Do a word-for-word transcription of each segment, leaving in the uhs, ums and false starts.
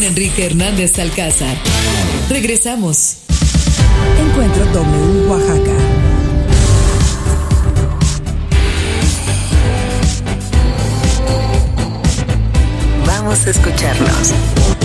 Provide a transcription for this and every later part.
con Enrique Hernández Alcázar. Regresamos. Encuentro W Oaxaca. Vamos a escucharnos.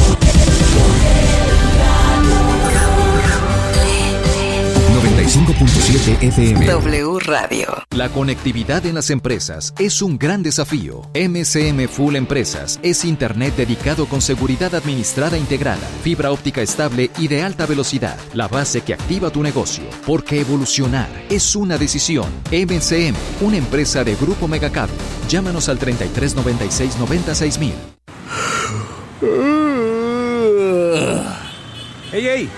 noventa y cinco punto siete F M. W Radio. La conectividad en las empresas es un gran desafío. M C M Full Empresas es internet dedicado con seguridad administrada integrada, fibra óptica estable y de alta velocidad, la base que activa tu negocio. Porque evolucionar es una decisión. M C M, una empresa de Grupo Megacable. Llámanos al treinta y tres noventa y seis noventa y seis mil. ¡Ey, ey!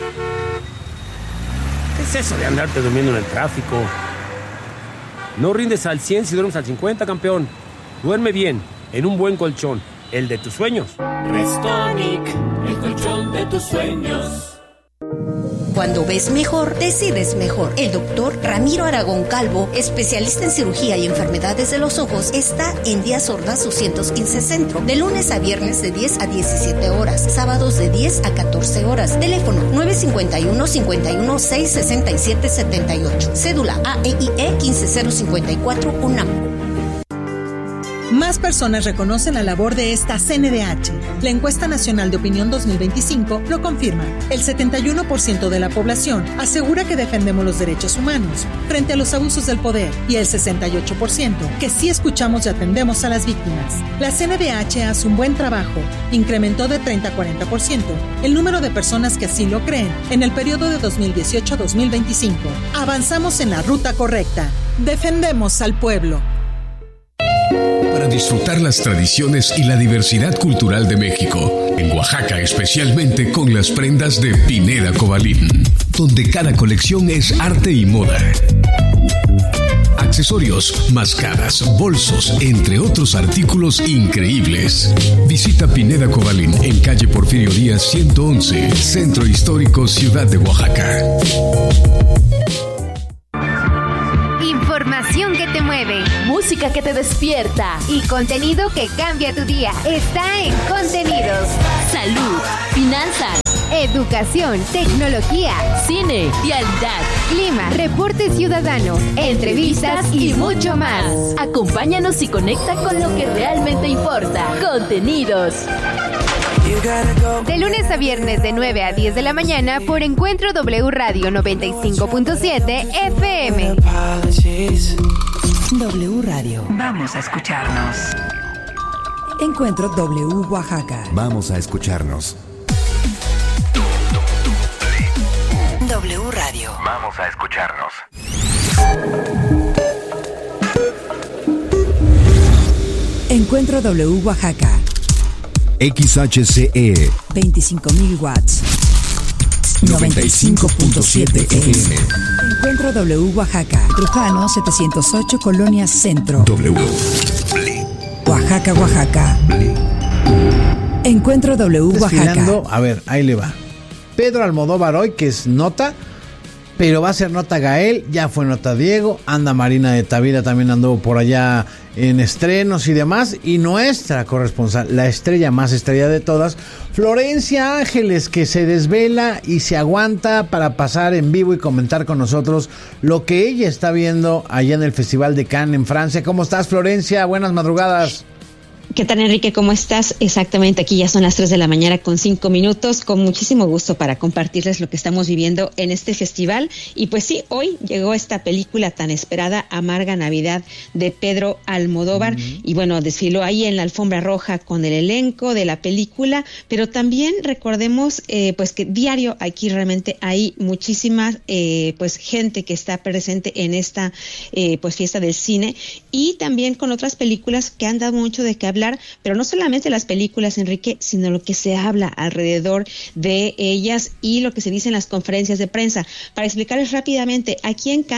¿Qué es eso de andarte durmiendo en el tráfico? No rindes al cien si duermes al cincuenta, campeón. Duerme bien, en un buen colchón, el de tus sueños. Restonic, el colchón de tus sueños. Cuando ves mejor, decides mejor. El doctor Ramiro Aragón Calvo, especialista en cirugía y enfermedades de los ojos, está en Díaz Ordaz doscientos quince Centro, de lunes a viernes de diez a diecisiete horas, sábados de diez a catorce horas. Teléfono nueve cinco uno, cinco uno seis, seis siete siete ocho. Cédula A E I E uno cinco cero cinco cuatro UNAM. Más personas reconocen la labor de esta C N D H. La Encuesta Nacional de Opinión dos mil veinticinco lo confirma. El setenta y uno por ciento de la población asegura que defendemos los derechos humanos frente a los abusos del poder y el sesenta y ocho por ciento que sí escuchamos y atendemos a las víctimas. La C N D H hace un buen trabajo. Incrementó de treinta a cuarenta por ciento el número de personas que así lo creen en el periodo de dos mil dieciocho a dos mil veinticinco. Avanzamos en la ruta correcta. Defendemos al pueblo. Para disfrutar las tradiciones y la diversidad cultural de México, en Oaxaca especialmente con las prendas de Pineda Cobalín, donde cada colección es arte y moda. Accesorios, máscaras, bolsos, entre otros artículos increíbles. Visita Pineda Cobalín en calle Porfirio Díaz ciento once, Centro Histórico, Ciudad de Oaxaca. Información que te mueve, música que te despierta y contenido que cambia tu día. Está en Contenidos. Salud, finanzas, educación, tecnología, cine, vialidad, clima, reporte ciudadano, entrevistas y mucho más. Acompáñanos y conecta con lo que realmente importa. Contenidos. De lunes a viernes de nueve a diez de la mañana por Encuentro W Radio noventa y cinco punto siete F M. W Radio. Vamos a escucharnos. Encuentro W Oaxaca. Vamos a escucharnos. W Radio. Vamos a escucharnos. Encuentro W Oaxaca. X H C E veinticinco mil watts. noventa y cinco punto siete F M. Encuentro W Oaxaca. Trujano setecientos ocho, Colonia Centro. W. Oaxaca, Oaxaca. Encuentro W Oaxaca. Desfilando, a ver, ahí le va. Pedro Almodóvar hoy, que es nota, pero va a ser nota Gael, ya fue nota Diego, anda Marina de Tavira, también anduvo por allá en estrenos y demás, y nuestra corresponsal, la estrella más estrella de todas, Florencia Ángeles, que se desvela y se aguanta para pasar en vivo y comentar con nosotros lo que ella está viendo allá en el Festival de Cannes en Francia. ¿Cómo estás, Florencia? Buenas madrugadas. ¿Qué tal, Enrique? ¿Cómo estás? Exactamente, aquí ya son las tres de la mañana con cinco minutos, con muchísimo gusto para compartirles lo que estamos viviendo en este festival. Y pues sí, hoy llegó esta película tan esperada, Amarga Navidad, de Pedro Almodóvar, uh-huh. y bueno, desfiló ahí en la alfombra roja con el elenco de la película, pero también recordemos eh, pues que diario aquí realmente hay muchísima eh, pues gente que está presente en esta eh, pues fiesta del cine, y también con otras películas que han dado mucho de qué hablar, pero no solamente las películas, Enrique, sino lo que se habla alrededor de ellas y lo que se dice en las conferencias de prensa. Para explicarles rápidamente, aquí en Cannes,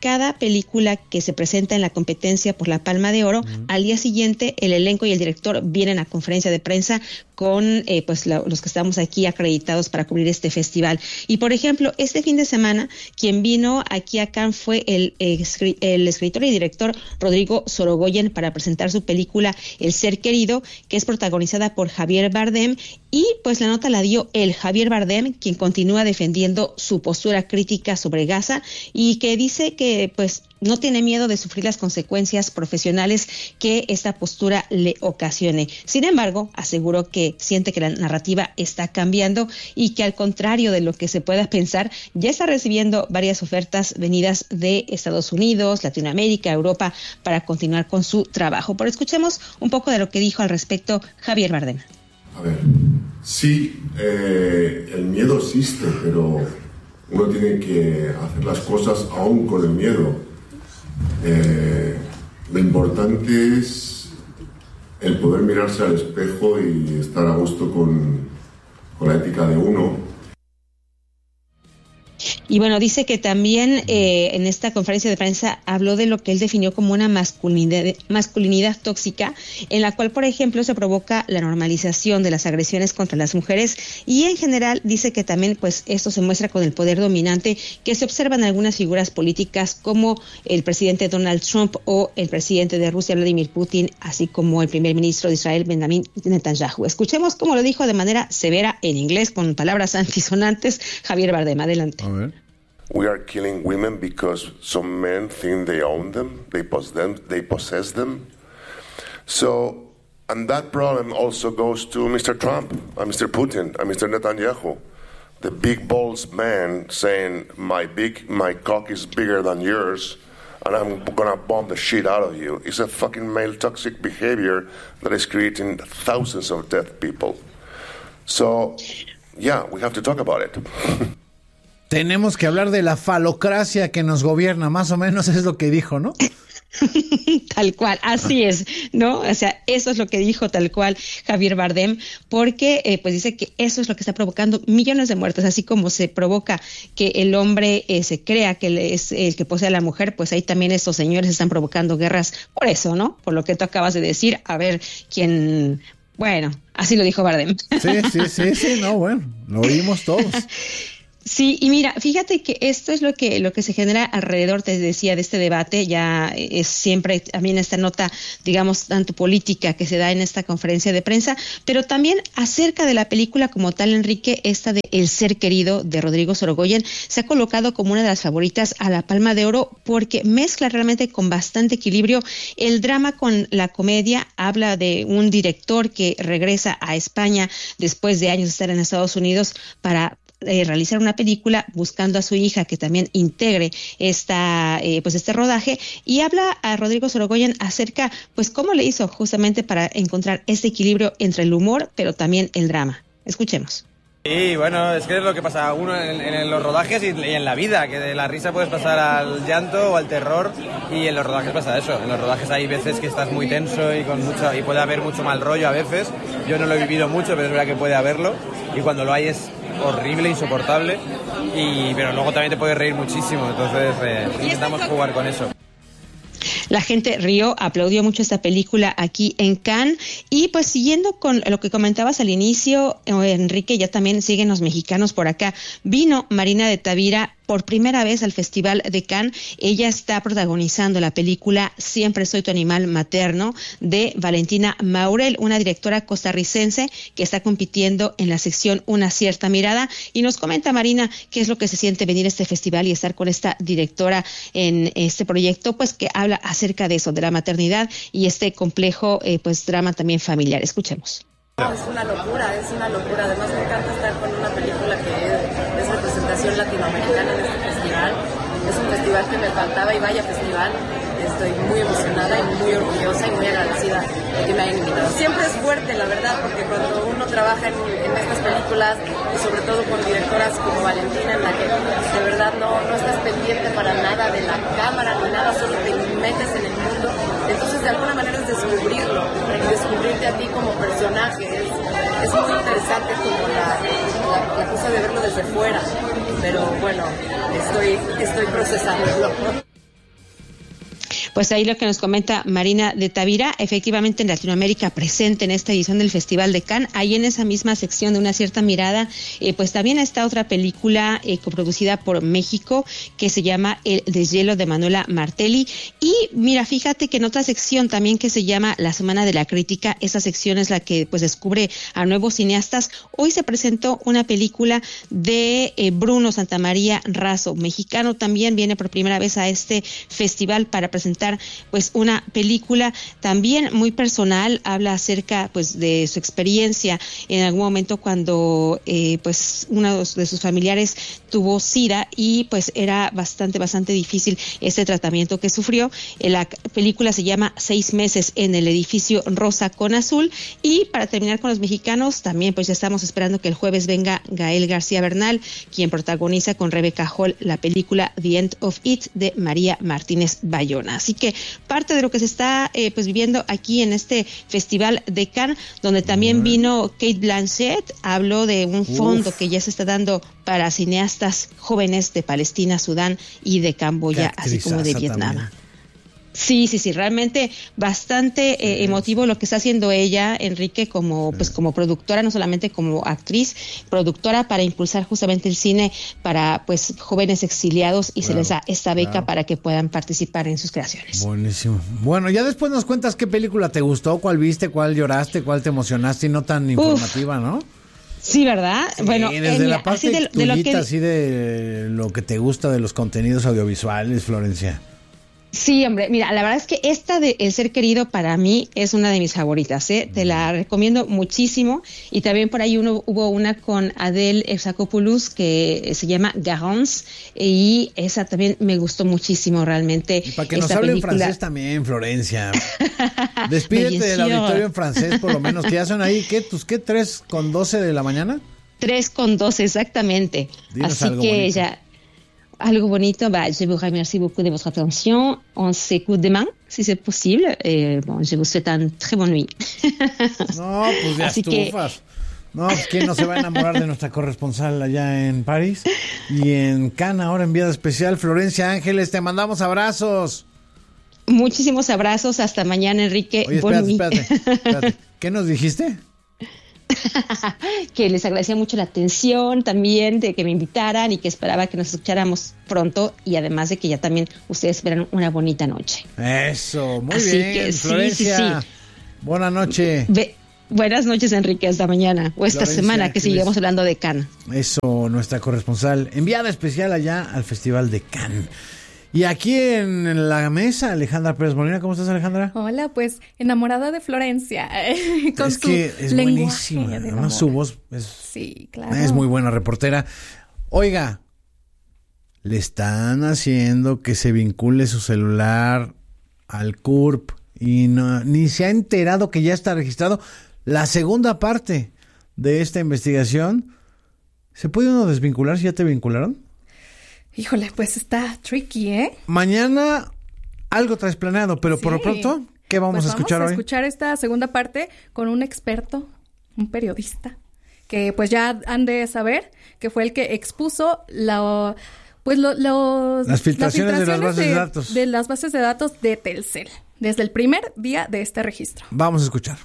cada película que se presenta en la competencia por la Palma de Oro, uh-huh. al día siguiente el elenco y el director vienen a conferencia de prensa con eh, pues la, los que estamos aquí acreditados para cubrir este festival. Y por ejemplo, este fin de semana, quien vino aquí a Cannes fue el, el, el escritor y director Rodrigo Sorogoyen para presentar su película El Ser Querido, que es protagonizada por Javier Bardem, y pues la nota la dio el Javier Bardem, quien continúa defendiendo su postura crítica sobre Gaza y que dice que pues no tiene miedo de sufrir las consecuencias profesionales que esta postura le ocasione. Sin embargo, aseguró que siente que la narrativa está cambiando y que al contrario de lo que se pueda pensar, ya está recibiendo varias ofertas venidas de Estados Unidos, Latinoamérica, Europa, para continuar con su trabajo. Pero escuchemos un poco de lo que dijo al respecto Javier Bardem. A ver, sí, eh, el miedo existe, pero uno tiene que hacer las cosas aún con el miedo. Eh, lo importante es el poder mirarse al espejo y estar a gusto con, con la ética de uno. Y bueno, dice que también eh, en esta conferencia de prensa habló de lo que él definió como una masculinidad, masculinidad tóxica, en la cual, por ejemplo, se provoca la normalización de las agresiones contra las mujeres, y en general dice que también pues esto se muestra con el poder dominante que se observa en algunas figuras políticas como el presidente Donald Trump o el presidente de Rusia Vladimir Putin, así como el primer ministro de Israel Benjamin Netanyahu. Escuchemos cómo lo dijo de manera severa en inglés con palabras antisonantes Javier Bardem. Adelante. A ver. We are killing women because some men think they own them, they possess them, they possess them. So, and that problem also goes to Mister Trump, and Mister Putin, and Mister Netanyahu, the big balls man saying my big, my cock is bigger than yours, and I'm gonna bomb the shit out of you. It's a fucking male toxic behavior that is creating thousands of dead people. So, yeah, we have to talk about it. Tenemos que hablar de la falocracia que nos gobierna, más o menos es lo que dijo, ¿no? Tal cual, así es, ¿no? O sea, eso es lo que dijo tal cual Javier Bardem, porque eh, pues dice que eso es lo que está provocando millones de muertes, así como se provoca que el hombre eh, se crea que es el que posee a la mujer, pues ahí también estos señores están provocando guerras por eso, ¿no? Por lo que tú acabas de decir, a ver quién... Bueno, así lo dijo Bardem. Sí, sí, sí, sí, no, bueno, lo oímos todos. Sí, y mira, fíjate que esto es lo que lo que se genera alrededor, te decía, de este debate. Ya es siempre también esta nota, digamos, tanto política que se da en esta conferencia de prensa, pero también acerca de la película como tal, Enrique, esta de El Ser Querido de Rodrigo Sorogoyen se ha colocado como una de las favoritas a la Palma de Oro porque mezcla realmente con bastante equilibrio el drama con la comedia. Habla de un director que regresa a España después de años de estar en Estados Unidos para Eh, realizar una película buscando a su hija que también integre esta eh, pues este rodaje, y habla a Rodrigo Sorogoyen acerca pues cómo le hizo justamente para encontrar este equilibrio entre el humor pero también el drama. Escuchemos. Sí, bueno, es que es lo que pasa uno en, en los rodajes y, y en la vida, que de la risa puedes pasar al llanto o al terror, y en los rodajes pasa eso. En los rodajes hay veces que estás muy tenso y con mucho y puede haber mucho mal rollo a veces. Yo no lo he vivido mucho, pero es verdad que puede haberlo, y cuando lo hay es horrible, insoportable, y pero luego también te puedes reír muchísimo, entonces eh, intentamos jugar con eso. La gente rió, aplaudió mucho esta película aquí en Cannes. Y pues siguiendo con lo que comentabas al inicio, Enrique, ya también siguen los mexicanos por acá. Vino Marina de Tavira por primera vez al Festival de Cannes. Ella está protagonizando la película Siempre soy tu animal materno de Valentina Maurel, una directora costarricense que está compitiendo en la sección Una cierta mirada. Y nos comenta, Marina, qué es lo que se siente venir a este festival y estar con esta directora en este proyecto, pues que habla acerca de eso, de la maternidad y este complejo eh, pues drama también familiar. Escuchemos. Es una locura, es una locura. Además me encanta estar con una película que es representación latinoamericana en este festival. Es un festival que me faltaba, y vaya festival. Estoy muy emocionada y muy orgullosa y muy agradecida de que me hayan invitado. Siempre es fuerte, la verdad, porque cuando uno trabaja en, en estas películas, y sobre todo con directoras como Valentina, en la que de verdad no, no estás pendiente para nada de la cámara ni nada, solo te metes en el mundo. Entonces de alguna manera es descubrirlo, descubrirte a ti como personaje. Es, es muy interesante como la, la, la cosa de verlo desde fuera, pero bueno, estoy, estoy procesándolo. Pues ahí lo que nos comenta Marina de Tavira, efectivamente en Latinoamérica presente en esta edición del Festival de Cannes, ahí en esa misma sección de Una cierta mirada, eh, pues también está otra película eh, coproducida por México que se llama El deshielo de Manuela Martelli. Y mira, fíjate que en otra sección también que se llama La Semana de la Crítica, esa sección es la que pues descubre a nuevos cineastas. Hoy se presentó una película de eh, Bruno Santamaría Razo, mexicano, también viene por primera vez a este festival para presentar pues una película también muy personal, habla acerca pues de su experiencia en algún momento cuando eh, pues uno de sus familiares tuvo SIDA y pues era bastante bastante difícil este tratamiento que sufrió. La película se llama Seis meses en el edificio rosa con azul. Y para terminar con los mexicanos, también pues ya estamos esperando que el jueves venga Gael García Bernal, quien protagoniza con Rebeca Hall la película The End of It de María Martínez Bayona. Así que parte de lo que se está eh, pues viviendo aquí en este Festival de Cannes, donde también vino Kate Blanchett, habló de un fondo Uf. que ya se está dando para cineastas jóvenes de Palestina, Sudán y de Camboya, así como de Vietnam. También. Sí, sí, sí, realmente bastante eh, emotivo lo que está haciendo ella, Enrique, como pues como productora, no solamente como actriz, productora para impulsar justamente el cine para pues jóvenes exiliados y claro, se les da esta beca claro. para que puedan participar en sus creaciones. Buenísimo. Bueno, ya después nos cuentas qué película te gustó, cuál viste, cuál lloraste, cuál te emocionaste y no tan informativa, Uf. ¿no? Sí, ¿verdad? Sí, bueno, desde en, la parte así de, tuyita, de lo que así de lo que te gusta de los contenidos audiovisuales, Florencia. Sí, hombre, mira, la verdad es que esta de El ser querido para mí es una de mis favoritas, ¿eh? Te la recomiendo muchísimo. Y también por ahí uno, hubo una con Adele Exarchopoulos que se llama Garance y esa también me gustó muchísimo realmente. Y para que nos hable en francés también, Florencia. Despídete del auditorio en francés, por lo menos, que ya son ahí, ¿qué? ¿Tus qué? ¿Tres con doce de la mañana? Tres con doce, exactamente. Dinos Así algo que bonito. ya... Algo bonito, bah, je vous remercie beaucoup de votre attention. On s'écoute demain, si c'est possible. Et bon, je vous souhaite une très bonne nuit. No, pues ya Así estufas. Que... No, pues quién no se va a enamorar de nuestra corresponsal allá en París. Y en Cannes, ahora enviada especial, Florencia Ángeles, te mandamos abrazos. Muchísimos abrazos, hasta mañana, Enrique. Oye, espérate, espérate, espérate. ¿Qué nos dijiste? Que les agradecía mucho la atención también, de que me invitaran y que esperaba que nos escucháramos pronto y además de que ya también ustedes esperan una bonita noche. Eso, muy Así bien, que, Florencia. Sí, sí, sí. Buenas noches. Be- buenas noches, Enrique, hasta mañana o esta Florencia, semana que sigamos hablando de Cannes. Eso, nuestra corresponsal enviada especial allá al Festival de Cannes. Y aquí en la mesa, Alejandra Pérez Molina. ¿Cómo estás, Alejandra? Hola, pues enamorada de Florencia. Con es que es buenísima. Además su voz es, sí, claro. es muy buena reportera. Oiga, le están haciendo que se vincule su celular al C U R P y no, ni se ha enterado que ya está registrado. La segunda parte de esta investigación, ¿se puede uno desvincular si ya te vincularon? Híjole, pues está tricky, ¿eh? Mañana algo traes planeado, pero sí. Por lo pronto, ¿qué vamos pues a escuchar hoy? Vamos a escuchar esta segunda parte con un experto, un periodista, que pues ya han de saber que fue el que expuso la, pues lo, los, las, filtraciones las filtraciones de las bases de, de datos. De las bases de datos de Telcel, desde el primer día de este registro. Vamos a escuchar.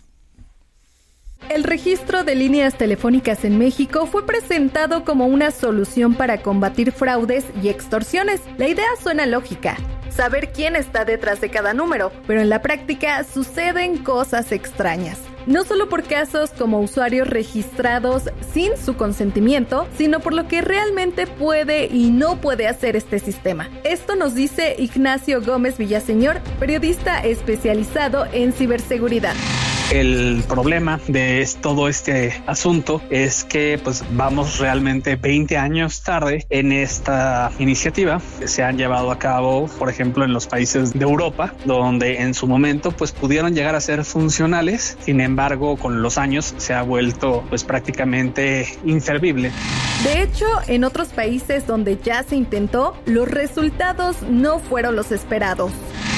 El registro de líneas telefónicas en México fue presentado como una solución para combatir fraudes y extorsiones. La idea suena lógica, saber quién está detrás de cada número, pero en la práctica suceden cosas extrañas. No solo por casos como usuarios registrados sin su consentimiento, sino por lo que realmente puede y no puede hacer este sistema. Esto nos dice Ignacio Gómez Villaseñor, periodista especializado en ciberseguridad. El problema de todo este asunto es que pues vamos realmente veinte años tarde en esta iniciativa. Se han llevado a cabo, por ejemplo, en los países de Europa, donde en su momento pues pudieron llegar a ser funcionales. Sin embargo, con los años se ha vuelto pues prácticamente inservible. De hecho, en otros países donde ya se intentó, los resultados no fueron los esperados.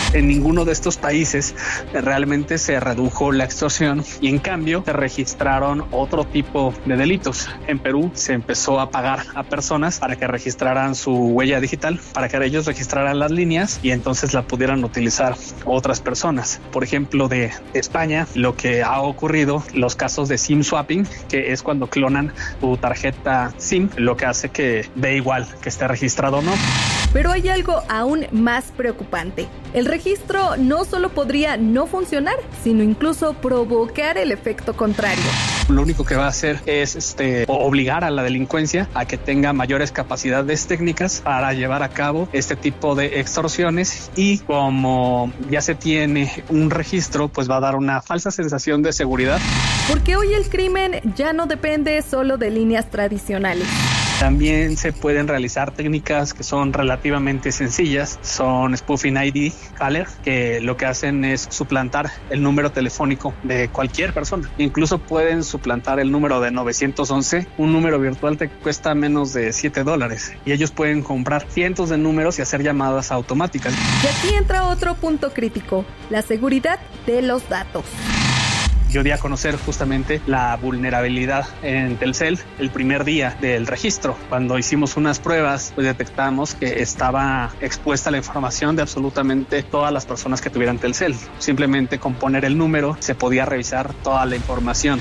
En ninguno de estos países realmente se redujo la extorsión y en cambio se registraron otro tipo de delitos. En Perú se empezó a pagar a personas para que registraran su huella digital, para que ellos registraran las líneas y entonces la pudieran utilizar otras personas. Por ejemplo, de España, lo que ha ocurrido, los casos de SIM swapping, que es cuando clonan tu tarjeta SIM, lo que hace que dé igual que esté registrado o no. Pero hay algo aún más preocupante. El registro no solo podría no funcionar, sino incluso provocar el efecto contrario. Lo único que va a hacer es este, obligar a la delincuencia a que tenga mayores capacidades técnicas para llevar a cabo este tipo de extorsiones, y como ya se tiene un registro, pues va a dar una falsa sensación de seguridad. Porque hoy el crimen ya no depende solo de líneas tradicionales. También se pueden realizar técnicas que son relativamente sencillas, son spoofing I D caller, que lo que hacen es suplantar el número telefónico de cualquier persona. Incluso pueden suplantar el número de nueve once, un número virtual te cuesta menos de siete dólares y ellos pueden comprar cientos de números y hacer llamadas automáticas. Y aquí entra otro punto crítico, la seguridad de los datos. Yo di a conocer justamente la vulnerabilidad en Telcel el primer día del registro. Cuando hicimos unas pruebas, pues detectamos que estaba expuesta la información de absolutamente todas las personas que tuvieran Telcel. Simplemente con poner el número se podía revisar toda la información.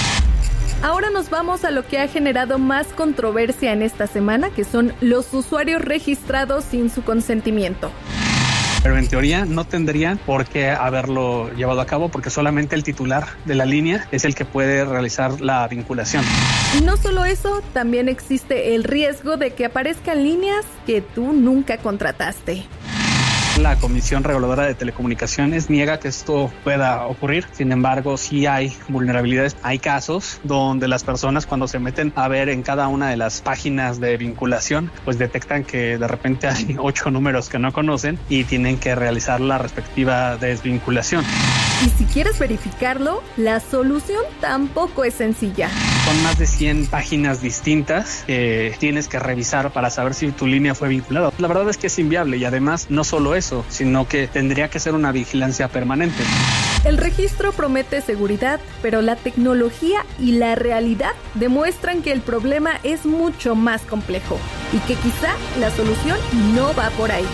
Ahora nos vamos a lo que ha generado más controversia en esta semana, que son los usuarios registrados sin su consentimiento. Pero en teoría no tendrían por qué haberlo llevado a cabo, porque solamente el titular de la línea es el que puede realizar la vinculación. Y no solo eso, también existe el riesgo de que aparezcan líneas que tú nunca contrataste. La Comisión Reguladora de Telecomunicaciones niega que esto pueda ocurrir. Sin embargo, sí hay vulnerabilidades. Hay casos donde las personas, cuando se meten a ver en cada una de las páginas de vinculación, pues detectan que de repente hay ocho números que no conocen y tienen que realizar la respectiva desvinculación. Y si quieres verificarlo, la solución tampoco es sencilla. Son más de cien páginas distintas que tienes que revisar para saber si tu línea fue vinculada. La verdad es que es inviable y además no solo eso, sino que tendría que ser una vigilancia permanente. El registro promete seguridad, pero la tecnología y la realidad demuestran que el problema es mucho más complejo y que quizá la solución no va por ahí.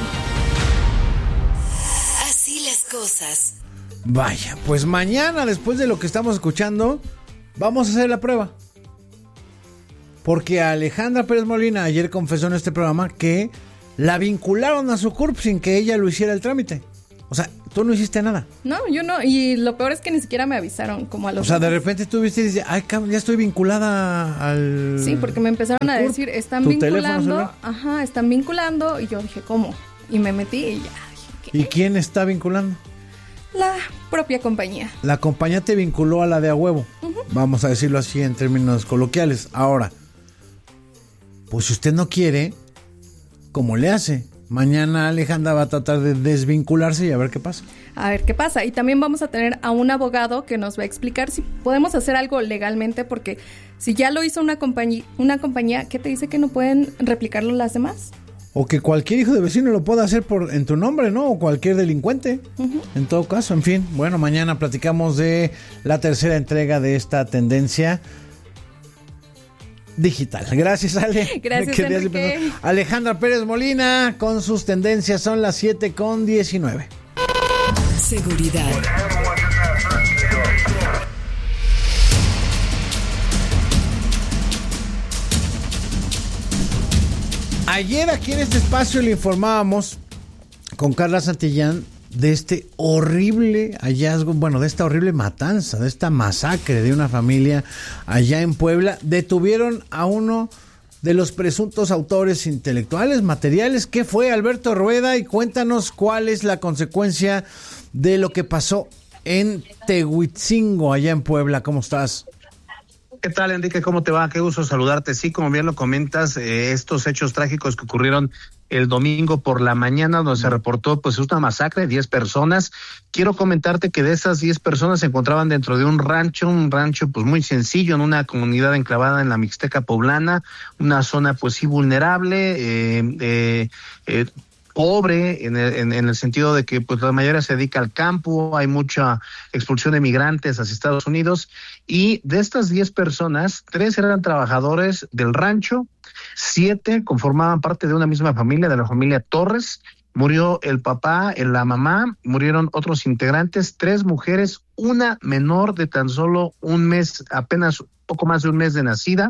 Así las cosas. Vaya, pues mañana, después de lo que estamos escuchando, vamos a hacer la prueba. Porque Alejandra Pérez Molina ayer confesó en este programa que la vincularon a su C U R P sin que ella lo hiciera el trámite. O sea, tú no hiciste nada. No, yo no. Y lo peor es que ni siquiera me avisaron como a los... O sea, de repente tú viste y dices, ay, cabrón, ya estoy vinculada al... Sí, porque me empezaron a decir, están vinculando. Ajá, están vinculando. Y yo dije, ¿cómo? Y me metí y ya dije, ¿qué? ¿Y quién está vinculando? La propia compañía. La compañía te vinculó a la de a huevo. Uh-huh. Vamos a decirlo así en términos coloquiales. Ahora, pues si usted no quiere, ¿cómo le hace? Mañana Alejandra va a tratar de desvincularse y a ver qué pasa. A ver qué pasa. Y también vamos a tener a un abogado que nos va a explicar si podemos hacer algo legalmente, porque si ya lo hizo una compañía, una compañía, ¿qué te dice que no pueden replicarlo las demás? O que cualquier hijo de vecino lo pueda hacer por en tu nombre, ¿no? O cualquier delincuente. Uh-huh. En todo caso, en fin. Bueno, mañana platicamos de la tercera entrega de esta tendencia digital. Gracias, Ale. Gracias, Enrique. Alejandra Pérez Molina con sus tendencias. Son las siete con diecinueve. Seguridad. Ayer aquí en este espacio le informábamos con Carla Santillán de este horrible hallazgo, bueno, de esta horrible matanza, de esta masacre de una familia allá en Puebla. Detuvieron a uno de los presuntos autores intelectuales, materiales. ¿Qué fue, Alberto Rueda? Y cuéntanos cuál es la consecuencia de lo que pasó en Tehuitzingo, allá en Puebla. ¿Cómo estás? ¿Qué tal, Enrique? ¿Cómo te va? Qué gusto saludarte. Sí, como bien lo comentas, eh, estos hechos trágicos que ocurrieron el domingo por la mañana, donde se reportó pues una masacre de diez personas. Quiero comentarte que de esas diez personas se encontraban dentro de un rancho, un rancho pues muy sencillo, en una comunidad enclavada en la Mixteca poblana, una zona pues sí vulnerable, eh, eh, eh, pobre en el, en, en el sentido de que pues la mayoría se dedica al campo, hay mucha expulsión de migrantes hacia Estados Unidos, y de estas diez personas, tres eran trabajadores del rancho, siete conformaban parte de una misma familia, de la familia Torres. Murió el papá, la mamá, murieron otros integrantes, tres mujeres, una menor de tan solo un mes, apenas poco más de un mes de nacida.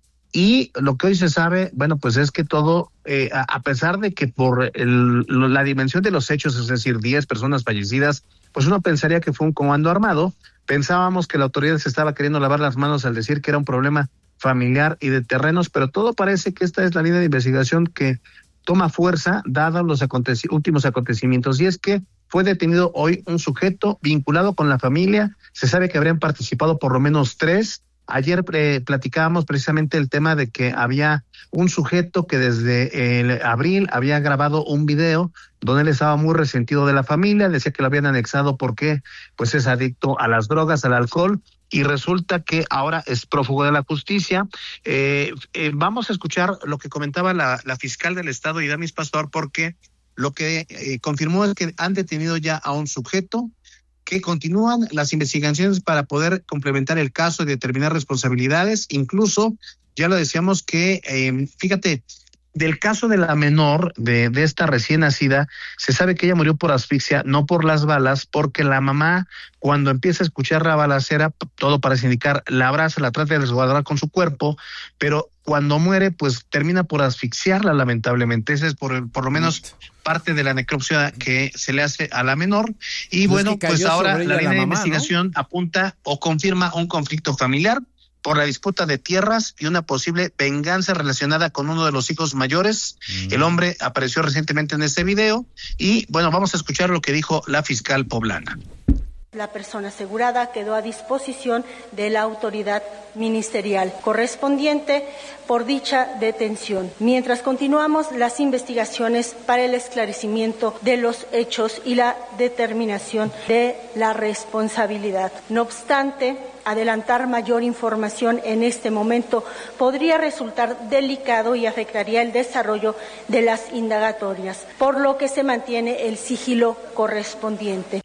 Y lo que hoy se sabe, bueno, pues es que todo, eh, a, a pesar de que por el, la dimensión de los hechos, es decir, diez personas fallecidas, pues uno pensaría que fue un comando armado. Pensábamos que la autoridad se estaba queriendo lavar las manos al decir que era un problema familiar y de terrenos, pero todo parece que esta es la línea de investigación que toma fuerza dados los aconteci- últimos acontecimientos. Y es que fue detenido hoy un sujeto vinculado con la familia. Se sabe que habrían participado por lo menos tres. Ayer eh, platicábamos precisamente el tema de que había un sujeto que desde el abril había grabado un video donde él estaba muy resentido de la familia, decía que lo habían anexado porque pues es adicto a las drogas, al alcohol, y resulta que ahora es prófugo de la justicia. Eh, eh, vamos a escuchar lo que comentaba la, la fiscal del estado, Idamis Pastor, porque lo que eh, confirmó es que han detenido ya a un sujeto, que continúan las investigaciones para poder complementar el caso y determinar responsabilidades. Incluso, ya lo decíamos que, eh, fíjate, del caso de la menor, de, de esta recién nacida, se sabe que ella murió por asfixia, no por las balas, porque la mamá, cuando empieza a escuchar la balacera, todo parece indicar, la abraza, la trata de resguardar con su cuerpo, pero cuando muere, pues termina por asfixiarla, lamentablemente. Ese es por, por lo menos parte de la necropsia que se le hace a la menor. Y pues bueno, es que pues ahora la línea de investigación, ¿no?, apunta o confirma un conflicto familiar por la disputa de tierras y una posible venganza relacionada con uno de los hijos mayores. Mm. El hombre apareció recientemente en este video y bueno, vamos a escuchar lo que dijo la fiscal poblana. La persona asegurada quedó a disposición de la autoridad ministerial correspondiente por dicha detención, mientras continuamos las investigaciones para el esclarecimiento de los hechos y la determinación de la responsabilidad. No obstante, adelantar mayor información en este momento podría resultar delicado y afectaría el desarrollo de las indagatorias, por lo que se mantiene el sigilo correspondiente.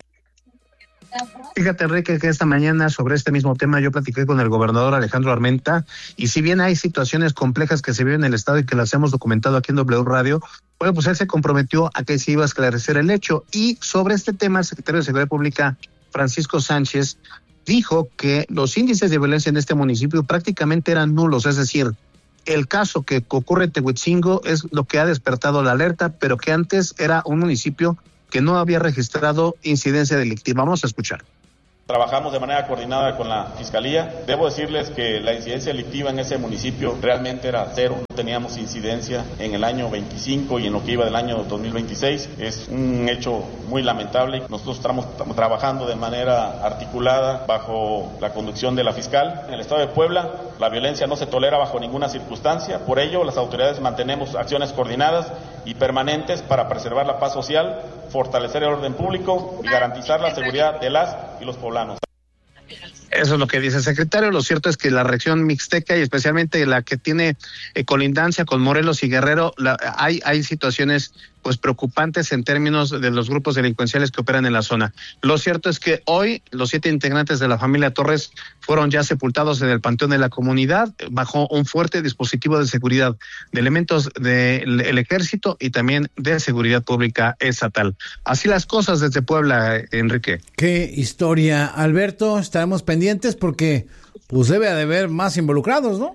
Fíjate, Enrique, que esta mañana sobre este mismo tema yo platiqué con el gobernador Alejandro Armenta, y si bien hay situaciones complejas que se viven en el estado y que las hemos documentado aquí en W Radio, bueno, pues él se comprometió a que se iba a esclarecer el hecho. Y sobre este tema, el secretario de Seguridad Pública, Francisco Sánchez, dijo que los índices de violencia en este municipio prácticamente eran nulos, es decir, el caso que ocurre en Tehuitzingo es lo que ha despertado la alerta, pero que antes era un municipio que no había registrado incidencia delictiva. Vamos a escuchar. Trabajamos de manera coordinada con la Fiscalía. Debo decirles que la incidencia delictiva en ese municipio realmente era cero. No teníamos incidencia en el año veinticinco y en lo que iba del año dos mil veintiséis. Es un hecho muy lamentable. Nosotros estamos, estamos trabajando de manera articulada bajo la conducción de la fiscal. En el estado de Puebla, la violencia no se tolera bajo ninguna circunstancia. Por ello, las autoridades mantenemos acciones coordinadas y permanentes para preservar la paz social, fortalecer el orden público y garantizar la seguridad de las y los poblanos. Eso es lo que dice el secretario. Lo cierto es que la región mixteca y especialmente la que tiene eh, colindancia con Morelos y Guerrero, la, hay, hay situaciones pues preocupantes en términos de los grupos delincuenciales que operan en la zona. Lo cierto es que hoy los siete integrantes de la familia Torres fueron ya sepultados en el panteón de la comunidad bajo un fuerte dispositivo de seguridad de elementos del ejército y también de seguridad pública estatal. Así las cosas desde Puebla, Enrique. Qué historia, Alberto. Estaremos pendientes porque pues debe de haber más involucrados, ¿no?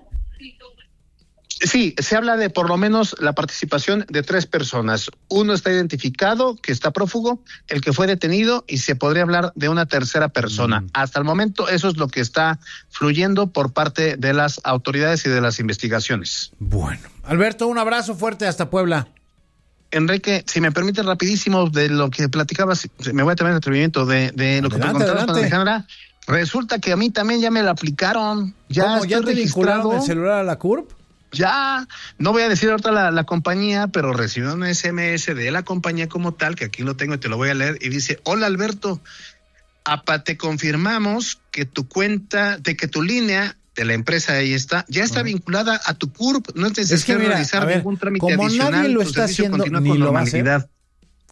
Sí, se habla de por lo menos la participación de tres personas. Uno está identificado, que está prófugo, el que fue detenido, y se podría hablar de una tercera persona. Mm. Hasta el momento eso es lo que está fluyendo por parte de las autoridades y de las investigaciones. Bueno, Alberto, un abrazo fuerte hasta Puebla. Enrique, si me permite rapidísimo de lo que platicabas, me voy a tomar el atrevimiento de, de lo adelante, que te contabas con Alejandra. Resulta que a mí también ya me lo aplicaron. Ya ¿Cómo? ¿Ya te vincularon el celular a la C U R P? Ya, no voy a decir ahorita la, la compañía, pero recibí un S M S de la compañía como tal, que aquí lo tengo y te lo voy a leer, y dice: hola Alberto, apa, te confirmamos que tu cuenta, de que tu línea de la empresa ahí está, ya está uh-huh. vinculada a tu C U R P, no es necesario es que mira, realizar ver, ningún trámite como adicional. Nadie lo está haciendo ni lo va a hacer,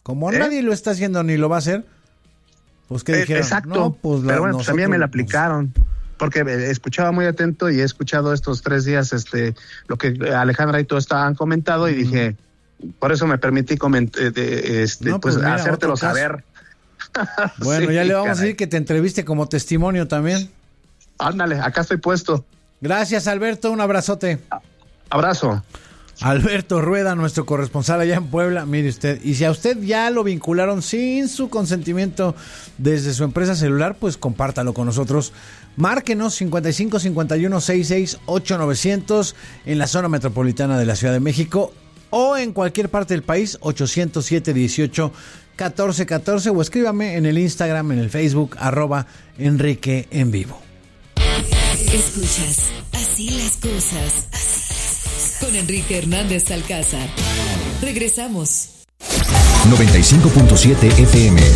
Como ¿Eh? nadie lo está haciendo ni lo va a hacer, pues ¿qué dijeron? Exacto, no, pues la, pero bueno, pues también me la nosotros, aplicaron. Porque escuchaba muy atento y he escuchado estos tres días este lo que Alejandra y tú estaban comentado y mm. dije, por eso me permití comentar, este, no, pues, pues mira, hacértelo saber. Bueno, sí, ya le vamos caray. a decir que te entreviste como testimonio también. Ándale, acá estoy puesto. Gracias, Alberto, un abrazote. Abrazo. Alberto Rueda, nuestro corresponsal allá en Puebla, mire usted, y si a usted ya lo vincularon sin su consentimiento desde su empresa celular, pues compártalo con nosotros. Márquenos cincuenta y cinco cincuenta y uno sesenta y seis ocho novecientos en la zona metropolitana de la Ciudad de México o en cualquier parte del país, ochocientos siete dieciocho catorce catorce, o escríbame en el Instagram, en el Facebook, arroba Enrique en Vivo. Escuchas Así las cosas, con Enrique Hernández Alcázar. Regresamos. noventa y cinco punto siete F M.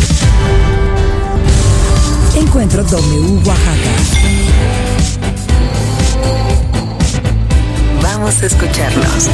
Encuentro W Oaxaca. Vamos a escucharnos.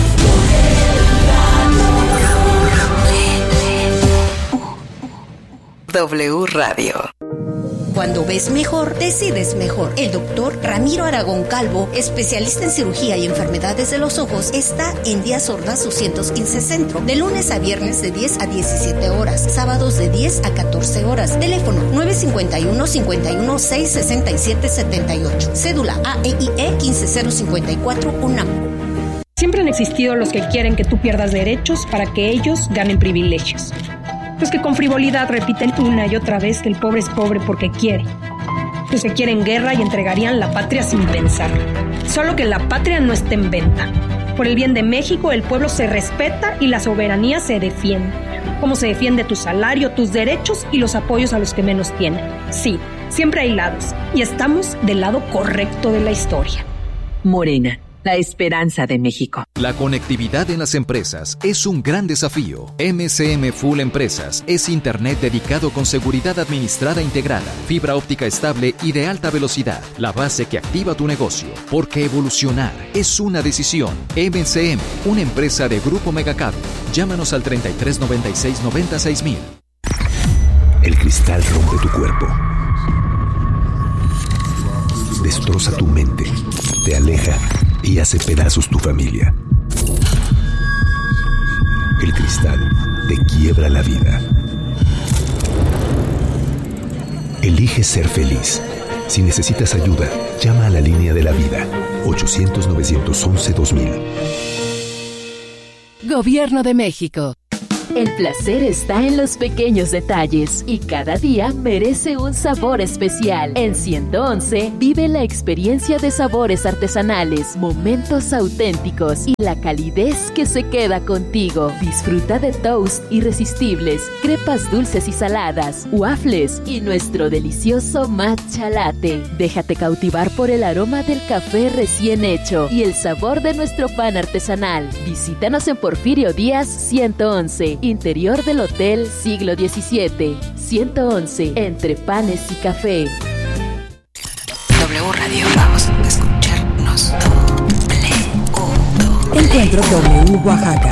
W Radio. Cuando ves mejor, decides mejor. El doctor Ramiro Aragón Calvo, especialista en cirugía y enfermedades de los ojos, está en Díaz Ordaz doscientos quince Centro, de lunes a viernes de diez a diecisiete horas, sábados de diez a catorce horas. Teléfono nueve cinco uno, cinco uno seis, seis siete siete ocho. Cédula A E I E quince cero cincuenta y cuatro UNAM. Siempre han existido los que quieren que tú pierdas derechos para que ellos ganen privilegios. Los que con frivolidad repiten una y otra vez que el pobre es pobre porque quiere. Los que quieren guerra y entregarían la patria sin pensar. Solo que la patria no está en venta. Por el bien de México, el pueblo se respeta y la soberanía se defiende. Como se defiende tu salario, tus derechos y los apoyos a los que menos tienen. Sí, siempre hay lados. Y estamos del lado correcto de la historia. Morena, la esperanza de México. La conectividad en las empresas es un gran desafío. M C M Full Empresas es Internet dedicado con seguridad administrada integrada, fibra óptica estable y de alta velocidad, la base que activa tu negocio. Porque evolucionar es una decisión. M C M, una empresa de Grupo Megacable. Llámanos al treinta y tres noventa y seis noventa y seis mil. El cristal rompe tu cuerpo. Destroza tu mente. Te aleja y hace pedazos tu familia. El cristal te quiebra la vida. Elige ser feliz. Si necesitas ayuda, llama a la línea de la vida. ochocientos, novecientos once, dos mil. Gobierno de México. El placer está en los pequeños detalles y cada día merece un sabor especial. En ciento once vive la experiencia de sabores artesanales, momentos auténticos y la calidez que se queda contigo. Disfruta de toast irresistibles, crepas dulces y saladas, waffles y nuestro delicioso matcha latte. Déjate cautivar por el aroma del café recién hecho y el sabor de nuestro pan artesanal. Visítanos en Porfirio Díaz ciento once. Interior del Hotel Siglo diecisiete. ciento once, entre panes y café. W Radio, vamos a escucharnos. Doble. Encuentro W Oaxaca.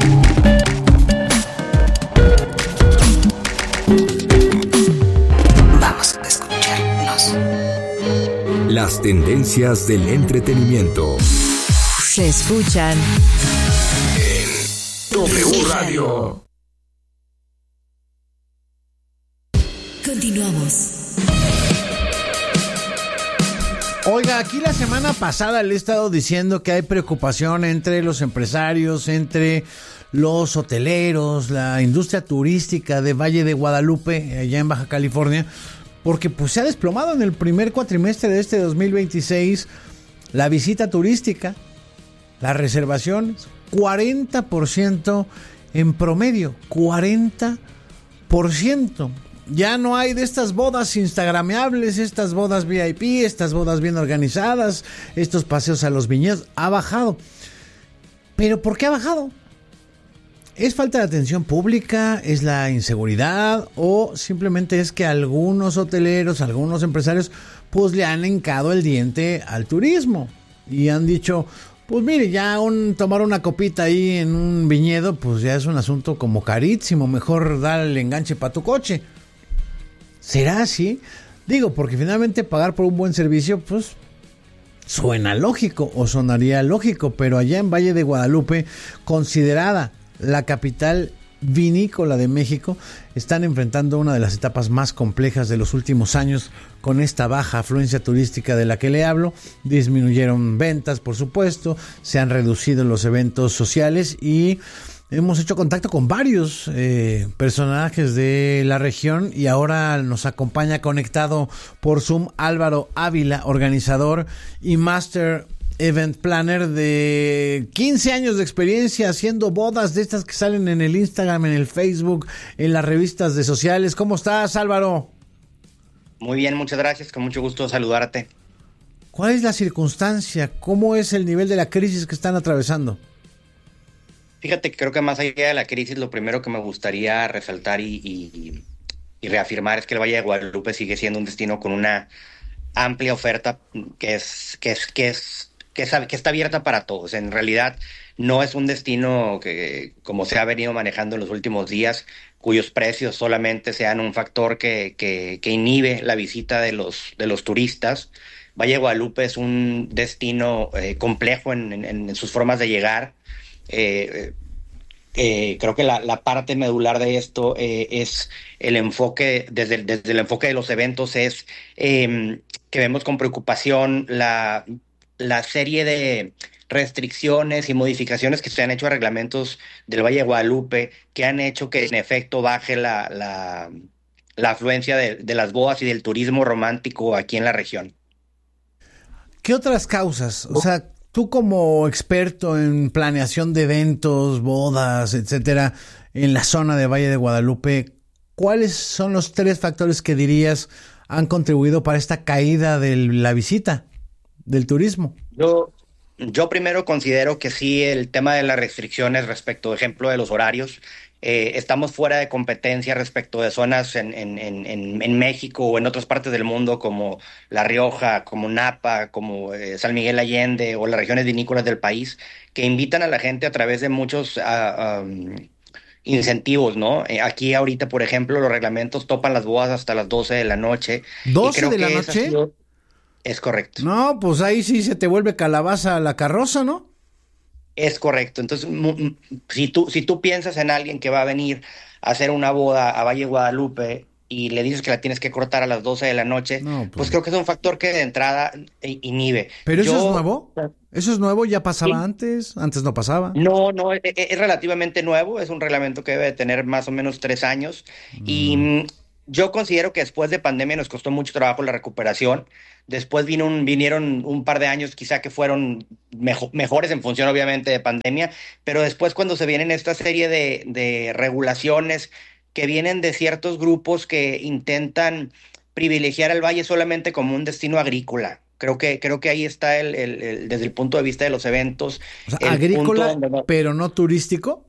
Vamos a escucharnos. Las tendencias del entretenimiento. Se escuchan en W Radio. Continuamos. Oiga, aquí la semana pasada le he estado diciendo que hay preocupación entre los empresarios, entre los hoteleros, la industria turística de Valle de Guadalupe, allá en Baja California, porque pues se ha desplomado en el primer cuatrimestre de este dos mil veintiséis la visita turística, las reservaciones, cuarenta por ciento en promedio, cuarenta por ciento. Ya no hay de estas bodas instagrameables, estas bodas V I P, estas bodas bien organizadas, estos paseos a los viñedos. Ha bajado. ¿Pero por qué ha bajado? ¿Es falta de atención pública? ¿Es la inseguridad? ¿O simplemente es que algunos hoteleros, algunos empresarios, pues le han hincado el diente al turismo? Y han dicho, Pues mire, ya un tomar una copita ahí en un viñedo, pues ya es un asunto como carísimo. Mejor dar el enganche para tu coche. ¿Será así? Digo, porque finalmente pagar por un buen servicio, pues suena lógico o sonaría lógico, pero allá en Valle de Guadalupe, considerada la capital vinícola de México, están enfrentando una de las etapas más complejas de los últimos años con esta baja afluencia turística de la que le hablo. Disminuyeron ventas, por supuesto, se han reducido los eventos sociales y hemos hecho contacto con varios eh, personajes de la región y ahora nos acompaña conectado por Zoom Álvaro Ávila, organizador y Master Event Planner de quince años de experiencia haciendo bodas de estas que salen en el Instagram, en el Facebook, en las revistas de sociales. ¿Cómo estás, Álvaro? Muy bien, muchas gracias, con mucho gusto saludarte. ¿Cuál es la circunstancia? ¿Cómo es el nivel de la crisis que están atravesando? Fíjate que creo que más allá de la crisis, lo primero que me gustaría resaltar y, y, y reafirmar es que el Valle de Guadalupe sigue siendo un destino con una amplia oferta que es, que es, que es Que, es, que está abierta para todos. En realidad no es un destino que, como se ha venido manejando en los últimos días, cuyos precios solamente sean un factor que, que, que inhibe la visita de los, de los turistas. Valle de Guadalupe es un destino eh, complejo en, en, en sus formas de llegar. Eh, eh, creo que la, la parte medular de esto eh, es el enfoque, desde el, desde el enfoque de los eventos, es eh, que vemos con preocupación la... la serie de restricciones y modificaciones que se han hecho a reglamentos del Valle de Guadalupe que han hecho que en efecto baje la, la, la afluencia de, de las bodas y del turismo romántico aquí en la región. ¿Qué otras causas? O sea, tú como experto en planeación de eventos, bodas, etcétera, en la zona de Valle de Guadalupe, ¿cuáles son los tres factores que dirías han contribuido para esta caída de la visita? Del turismo. Yo, yo primero considero que sí, el tema de las restricciones respecto, por ejemplo, de los horarios, eh, estamos fuera de competencia respecto de zonas en, en, en, en México o en otras partes del mundo como La Rioja, como Napa, como eh, San Miguel Allende o las regiones vinícolas del país, que invitan a la gente a través de muchos uh, um, incentivos, ¿no? Eh, aquí ahorita, por ejemplo, los reglamentos topan las bodas hasta las doce de la noche. ¿doce de la noche? Es correcto. No, pues ahí sí se te vuelve calabaza la carroza, ¿no? Es correcto. Entonces, si tú, si tú piensas en alguien que va a venir a hacer una boda a Valle de Guadalupe y le dices que la tienes que cortar a las doce de la noche, no, pues... pues creo que es un factor que de entrada inhibe. ¿Pero eso Yo, es nuevo? ¿Eso es nuevo? ¿Ya pasaba sí. antes? ¿Antes no pasaba? No, no, es, es relativamente nuevo. Es un reglamento que debe de tener más o menos tres años. Mm. Y yo considero que después de pandemia nos costó mucho trabajo la recuperación. Después vino un, vinieron un par de años quizá que fueron mejo, mejores en función obviamente de pandemia, pero después cuando se vienen esta serie de, de regulaciones que vienen de ciertos grupos que intentan privilegiar al valle solamente como un destino agrícola. Creo que, creo que ahí está el, el, el, desde el punto de vista de los eventos. O sea, agrícola, no... pero no turístico.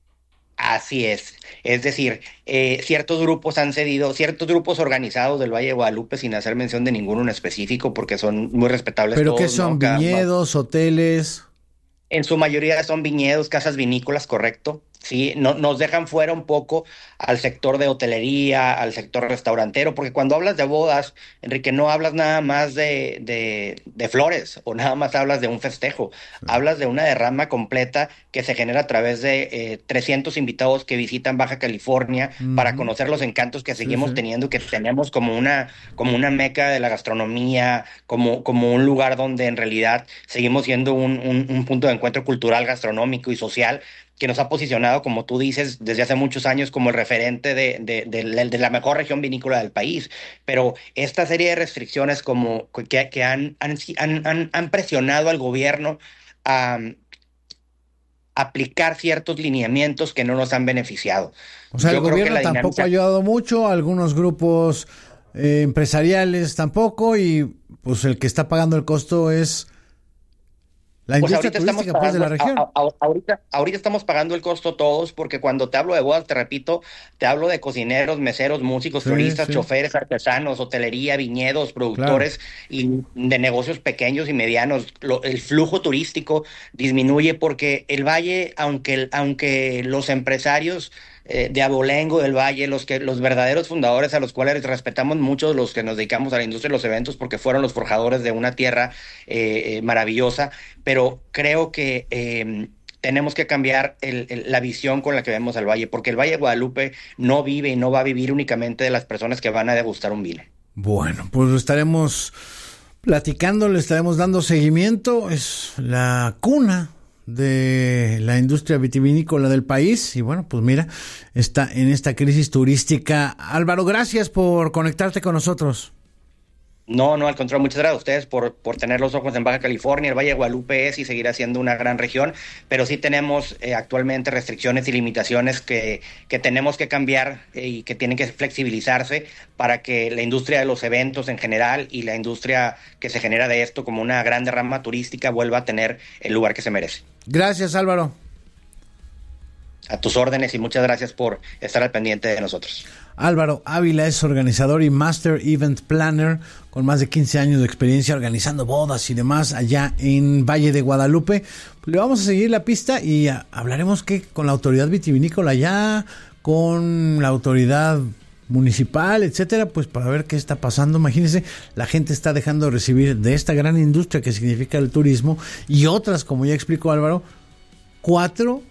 Así es. Es decir, eh, ciertos grupos han cedido, ciertos grupos organizados del Valle de Guadalupe, sin hacer mención de ninguno en específico, porque son muy respetables. ¿Pero todos, qué son? ¿No? ¿Viñedos, hoteles? En su mayoría son viñedos, casas vinícolas, correcto. Sí, no, nos dejan fuera un poco al sector de hotelería, al sector restaurantero, porque cuando hablas de bodas, Enrique, no hablas nada más de, de, de flores o nada más hablas de un festejo, sí. Hablas de una derrama completa que se genera a través de eh, trescientos invitados que visitan Baja California uh-huh. para conocer los encantos que seguimos sí, sí. teniendo, que tenemos como una, como una meca de la gastronomía, como, como un lugar donde en realidad seguimos siendo un, un, un punto de encuentro cultural, gastronómico y social, que nos ha posicionado, como tú dices, desde hace muchos años como el referente de, de, de, de la mejor región vinícola del país. Pero esta serie de restricciones como que, que han, han, han, han presionado al gobierno a um, aplicar ciertos lineamientos que no nos han beneficiado. O sea, Yo el gobierno tampoco dinámica... ha ayudado mucho, algunos grupos eh, empresariales tampoco, y pues el que está pagando el costo es La Pues industria ahorita turística estamos pues, de la pagando- región. a- a- ahorita, ahorita estamos pagando el costo todos, porque cuando te hablo de bodas, te repito, te hablo de cocineros, meseros, músicos, Sí, floristas, sí. choferes, artesanos, hotelería, viñedos, productores y de negocios pequeños y medianos. Lo- el flujo turístico disminuye porque el valle, aunque, el- aunque los empresarios eh, de Abolengo del Valle, los que los verdaderos fundadores a los cuales respetamos mucho, los que nos dedicamos a la industria de los eventos, porque fueron los forjadores de una tierra eh, eh, maravillosa, pero creo que eh, tenemos que cambiar el- el- la visión con la que vemos al Valle, porque el Valle de Guadalupe no vive y no va a vivir únicamente de las personas que van a degustar un vino. Bueno, pues lo estaremos platicando, le estaremos dando seguimiento. Es la cuna de la industria vitivinícola del país y bueno, pues mira, está en esta crisis turística. Álvaro, gracias por conectarte con nosotros. No, no, al contrario, muchas gracias a ustedes por, por tener los ojos en Baja California. El Valle de Guadalupe es y seguirá siendo una gran región, pero sí tenemos eh, actualmente restricciones y limitaciones que, que tenemos que cambiar eh, y que tienen que flexibilizarse para que la industria de los eventos en general y la industria que se genera de esto como una gran derrama turística vuelva a tener el lugar que se merece. Gracias, Álvaro. A tus órdenes y muchas gracias por estar al pendiente de nosotros. Álvaro Ávila es organizador y Master Event Planner con más de quince años de experiencia organizando bodas y demás allá en Valle de Guadalupe. Le vamos a seguir la pista y a, hablaremos que con la autoridad vitivinícola allá, con la autoridad municipal, etcétera, pues para ver qué está pasando. Imagínense, la gente está dejando de recibir de esta gran industria que significa el turismo y otras, como ya explicó Álvaro, cuatro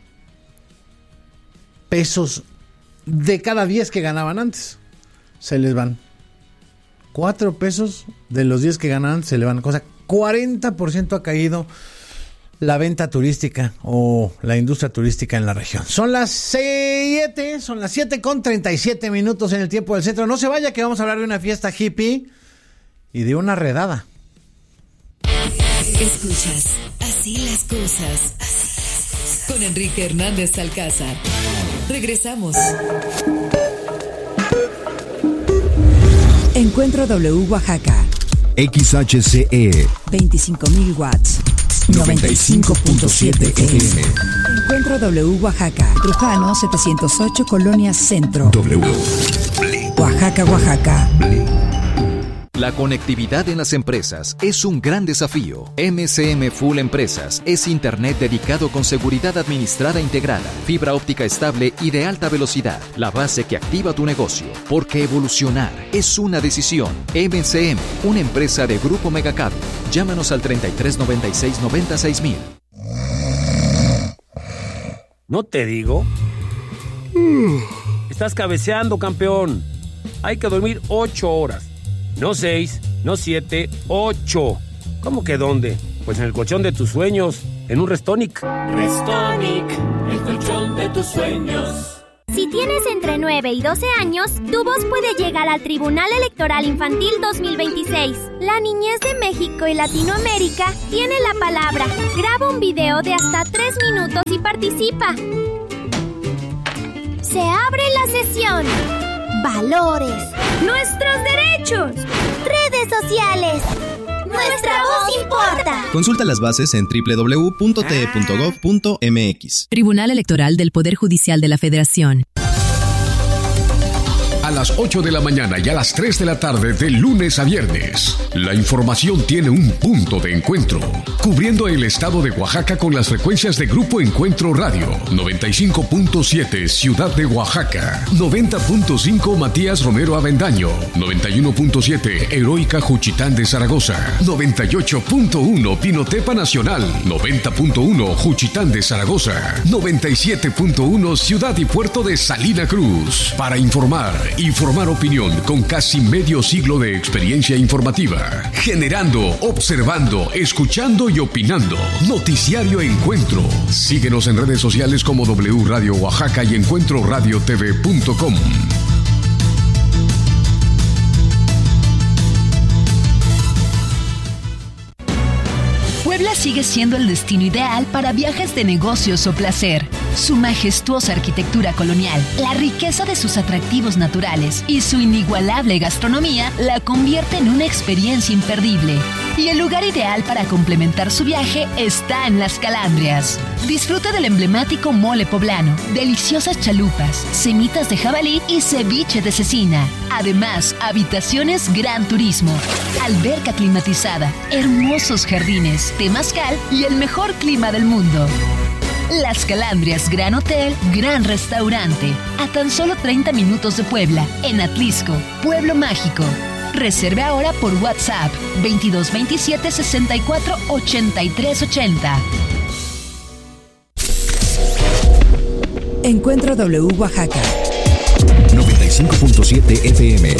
pesos de cada diez que ganaban antes. Se les van. Cuatro pesos de los diez que ganaban se le van. O sea, cuarenta por ciento ha caído la venta turística o la industria turística en la región. Son las siete, son las siete con treinta y siete minutos en el tiempo del centro. No se vaya que vamos a hablar de una fiesta hippie y de una redada. Escuchas Así las cosas. Así las cosas. Con Enrique Hernández Alcázar. Regresamos. Encuentro W Oaxaca. X H C E veinticinco mil watts. noventa y cinco punto siete F M. Encuentro W Oaxaca. Trujano setecientos ocho, Colonia Centro. W. Oaxaca, Oaxaca. La conectividad en las empresas es un gran desafío. M C M Full Empresas es Internet dedicado con seguridad administrada integrada, fibra óptica estable y de alta velocidad, la base que activa tu negocio. Porque evolucionar es una decisión. M C M, una empresa de Grupo Megacable. Llámanos al treinta y tres noventa y seis noventa y seis mil. ¿No te digo? Estás cabeceando, campeón. Hay que dormir ocho horas. No seis, no siete, ocho. ¿Cómo que dónde? Pues en el colchón de tus sueños, en un Restonic. Restonic, el colchón de tus sueños. Si tienes entre nueve y doce años, tu voz puede llegar al Tribunal Electoral Infantil dos mil veintiséis. La niñez de México y Latinoamérica tiene la palabra. Graba un video de hasta tres minutos y participa. Se abre la sesión. Valores. Nuestros derechos. Redes sociales. Nuestra voz importa. Consulta las bases en doble u doble u doble u punto t e punto gov punto m x. Tribunal Electoral del Poder Judicial de la Federación. A las ocho de la mañana y a las tres de la tarde de lunes a viernes. La información tiene un punto de encuentro. Cubriendo el estado de Oaxaca con las frecuencias de Grupo Encuentro Radio. noventa y cinco punto siete Ciudad de Oaxaca. noventa punto cinco Matías Romero Avendaño. noventa y uno punto siete Heroica Juchitán de Zaragoza. noventa y ocho punto uno Pinotepa Nacional. noventa punto uno Juchitán de Zaragoza. noventa y siete punto uno Ciudad y Puerto de Salina Cruz. Para informar y formar opinión con casi medio siglo de experiencia informativa. Generando, observando, escuchando y opinando. Noticiario Encuentro. Síguenos en redes sociales como W Radio Oaxaca y encuentro radio t v punto com. Puebla sigue siendo el destino ideal para viajes de negocios o placer. Su majestuosa arquitectura colonial, la riqueza de sus atractivos naturales y su inigualable gastronomía la convierte en una experiencia imperdible. Y el lugar ideal para complementar su viaje está en Las Calandrias. Disfruta del emblemático mole poblano, deliciosas chalupas, semitas de jabalí y ceviche de cecina. Además, habitaciones Gran Turismo, alberca climatizada, hermosos jardines, temazcal y el mejor clima del mundo. Las Calandrias Gran Hotel, Gran Restaurante, a tan solo treinta minutos de Puebla, en Atlisco, Pueblo Mágico. Reserve ahora por WhatsApp veintidós veintisiete sesenta y cuatro ochenta y tres ochenta. Encuentro W Oaxaca noventa y cinco punto siete F M.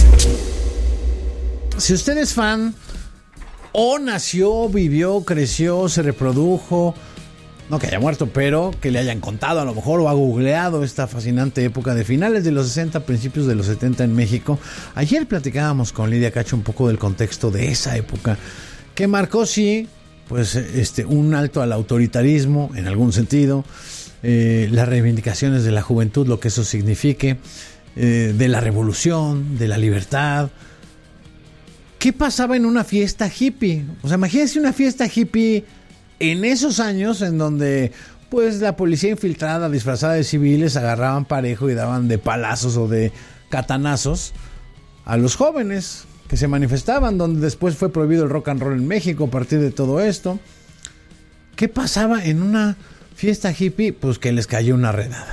Si usted es fan o nació, vivió, creció, se reprodujo, no que haya muerto, pero que le hayan contado a lo mejor o ha googleado esta fascinante época de finales de los sesenta, principios de los setenta en México. Ayer platicábamos con Lidia Cacho un poco del contexto de esa época que marcó, sí, pues este un alto al autoritarismo en algún sentido, eh, las reivindicaciones de la juventud, lo que eso signifique, eh, de la revolución, de la libertad. ¿Qué pasaba en una fiesta hippie? O sea, imagínense una fiesta hippie en esos años en donde pues la policía infiltrada disfrazada de civiles agarraban parejo y daban de palazos o de catanazos a los jóvenes que se manifestaban, donde después fue prohibido el rock and roll en México a partir de todo esto. ¿Qué pasaba en una fiesta hippie? Pues que les cayó una redada.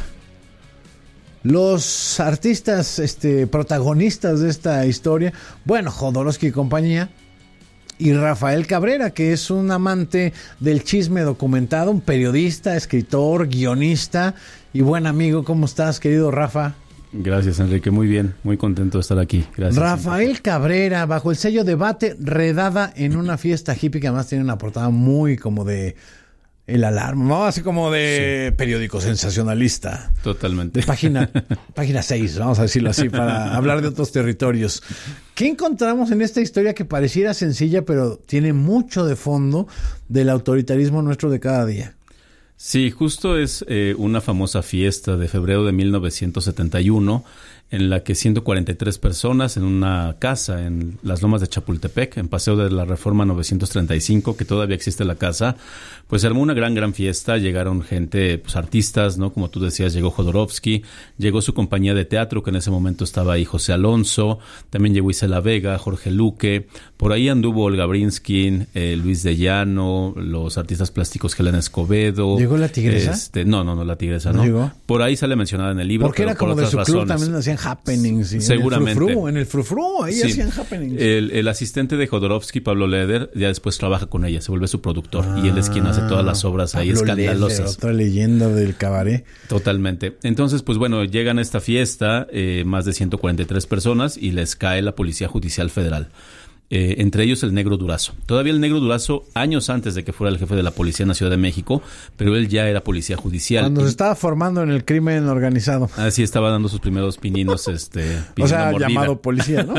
Los artistas este, protagonistas de esta historia, bueno, Jodorowsky y compañía, y Rafael Cabrera, que es un amante del chisme documentado, un periodista, escritor, guionista y buen amigo. ¿Cómo estás, querido Rafa? Gracias, Enrique. Muy bien, muy contento de estar aquí. Gracias. Rafael Enrique. Cabrera, bajo el sello Debate, redada en una fiesta hippie que además tiene una portada muy como de El Alarma, ¿no? Así como de sí. Periódico sensacionalista. Totalmente. Página, página seis, vamos a decirlo así, para hablar de otros territorios. ¿Qué encontramos en esta historia que pareciera sencilla, pero tiene mucho de fondo del autoritarismo nuestro de cada día? Sí, justo es eh, una famosa fiesta de febrero de mil novecientos setenta y uno en la que ciento cuarenta y tres personas en una casa en las Lomas de Chapultepec, en Paseo de la Reforma novecientos treinta y cinco, que todavía existe la casa, pues se armó una gran, gran fiesta. Llegaron gente, pues artistas, ¿no? Como tú decías, llegó Jodorowsky, llegó su compañía de teatro, que en ese momento estaba ahí José Alonso, también llegó Isela Vega, Jorge Luque, por ahí anduvo Olga Brinskin, eh, Luis de Llano, los artistas plásticos Helena Escobedo. ¿Llegó la Tigresa? Este, no, no, no, la Tigresa, ¿no? ¿no? Llegó. Por ahí sale mencionada en el libro. Porque era como por de su club, razones. también hacían happenings. Y Seguramente. En el frufru, en el frufru ahí sí. hacían happenings. El, el asistente de Jodorowsky, Pablo Leder, ya después trabaja con ella, se vuelve su productor. Ah, y él es quien hace todas las obras ahí Pablo escandalosas. Leder, otra leyenda del cabaret. Totalmente. Entonces, pues bueno, llegan a esta fiesta eh, más de ciento cuarenta y tres personas y les cae la Policía Judicial Federal. Eh, entre ellos el Negro Durazo. Todavía el Negro Durazo, años antes de que fuera el jefe de la policía en la Ciudad de México, pero él ya era policía judicial. Cuando y, se estaba formando en el crimen organizado. Así estaba dando sus primeros pininos, este, o sea, mordida. Llamado policía, ¿no?